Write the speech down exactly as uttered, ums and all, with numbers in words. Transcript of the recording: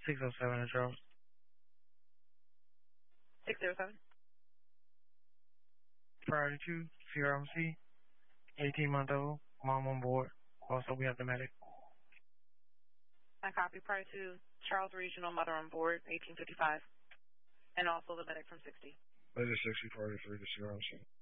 six oh seven in Charles. six oh seven. Priority two, Sierra M C, eighteen month old, mom on board. Also, we have the medic. I copy. Prior to Charles Regional, mother on board, eighteen fifty-five. And also the medic from sixty. Later sixty, priority three to Sierra M C.